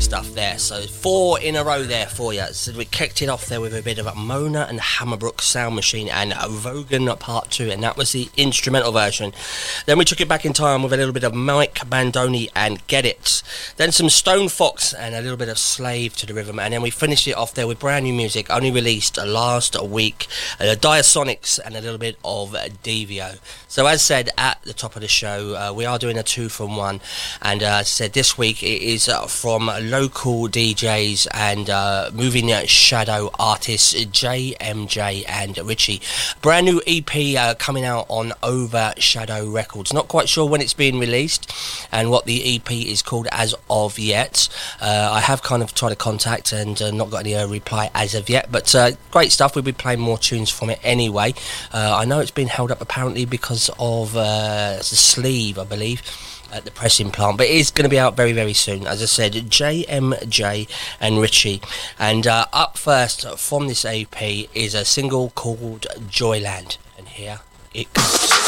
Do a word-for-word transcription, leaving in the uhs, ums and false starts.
stuff there. So four in a row there for you. So we kicked it off there with a bit of Mona and Hammerbrook Sound Machine and Vogan Part two, and that was the instrumental version. Then we took it back in time with a little bit of Mike Bandoni and Get It. Then some Stone Fox and a little bit of Slave to the Rhythm, and then we finished it off there with brand new music, only released last week, uh, Diasonics and a little bit of Devio. So as said at the top of the show, uh, we are doing a two from one, and uh, as I said, this week it is uh, from local D Js and uh, moving shadow artists J M J and Richie. Brand new E P uh, coming out on Overshadow Records. Not quite sure when it's being released and what the E P is called as of yet. Uh, I have kind of tried to contact and uh, not got any uh, reply as of yet, but uh, great stuff. We'll be playing more tunes from it anyway. Uh, I know it's been held up apparently because of uh, the sleeve, I believe, at the pressing plant, but it is going to be out very very soon. As I said, J M J and Richie, and uh, up first from this E P is a single called Joyland, and here it comes.